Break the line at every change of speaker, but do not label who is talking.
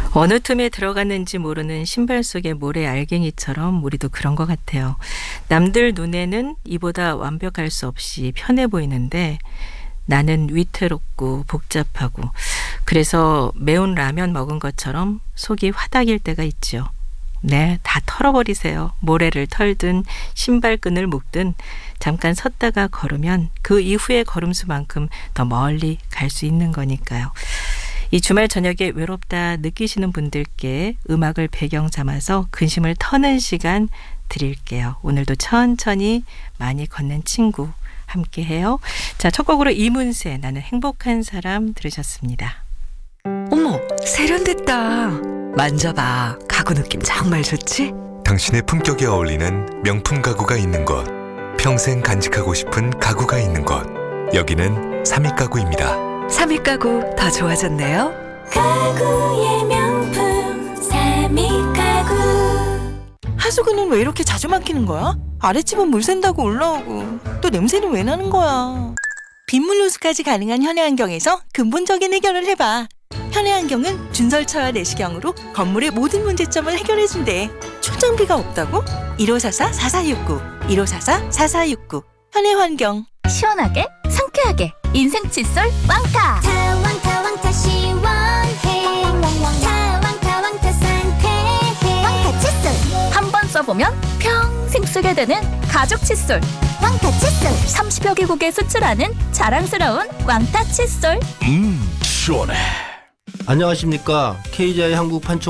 어느 틈에 들어갔는지 모르는 신발 속의 모래 알갱이처럼 우리도 그런 것 같아요. 남들 눈에는 이보다 완벽할 수 없이 편해 보이는데 나는 위태롭고 복잡하고 그래서 매운 라면 먹은 것처럼 속이 화닥일 때가 있죠. 네, 다 털어버리세요. 모래를 털든 신발끈을 묶든 잠깐 섰다가 걸으면 그 이후의 걸음수만큼 더 멀리 갈 수 있는 거니까요. 이 주말 저녁에 외롭다 느끼시는 분들께 음악을 배경 삼아서 근심을 터는 시간 드릴게요. 오늘도 천천히 많이 걷는 친구 함께해요. 자, 첫 곡으로 이문세 나는 행복한 사람 들으셨습니다.
어머, 세련됐다. 만져봐. 가구 느낌 정말 좋지?
당신의 품격에 어울리는 명품 가구가 있는 곳, 평생 간직하고 싶은 가구가 있는 곳, 여기는 삼익가구입니다.
삼익가구 더 좋아졌네요.
가구의 명품 삼익가구.
하수구는 왜 이렇게 자주 막히는 거야? 아랫집은 물 샌다고 올라오고 또 냄새는 왜 나는 거야? 빗물 호수까지 가능한 현해안경에서 근본적인 해결을 해봐. 현해안경은 준설차와 내시경으로 건물의 모든 문제점을 해결해준대. 출장비가 없다고? 1544-4469 1544-4469 현해환경.
시원하게 상쾌하게 인생 칫솔 왕타.
왕타 시원해. 왕타 상쾌해. 왕타 칫솔.
한 번 써보면 평생 쓰게 되는 가죽 칫솔.
왕타 칫솔.
30여 개국에 수출하는 자랑스러운 왕타 칫솔.
시원해. 안녕하십니까. KGI 한국 판촉